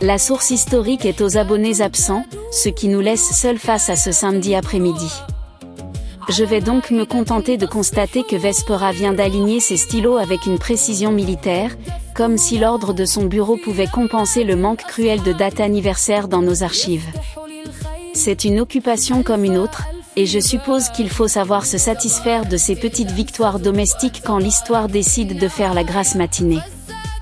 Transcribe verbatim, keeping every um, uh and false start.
La source historique est aux abonnés absents, ce qui nous laisse seuls face à ce samedi après-midi. Je vais donc me contenter de constater que Vespera vient d'aligner ses stylos avec une précision militaire, comme si l'ordre de son bureau pouvait compenser le manque cruel de dates anniversaires dans nos archives. C'est une occupation comme une autre, et je suppose qu'il faut savoir se satisfaire de ces petites victoires domestiques quand l'histoire décide de faire la grasse matinée.